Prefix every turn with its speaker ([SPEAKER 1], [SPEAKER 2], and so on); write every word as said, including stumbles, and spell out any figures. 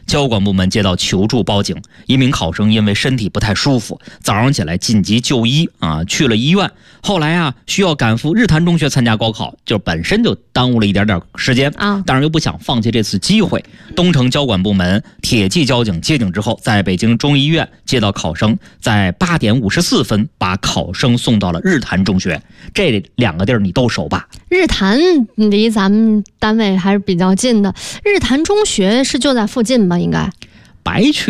[SPEAKER 1] 交管部门接到求助报警，一名考生因为身体不太舒服，早上起来紧急就医啊，去了医院。后来啊，需要赶赴日坛中学参加高考，就本身就耽误了一点点时间啊，当然又不想放弃这次机会。东城交管部门铁骑交警接警之后，在北京中医院接到考生，在八点五十四分把考生送到了日坛中学。这两个地儿你都熟吧？
[SPEAKER 2] 日坛离咱们单位还是比较近的，日坛中学是就在附近吧？应该。
[SPEAKER 1] 白去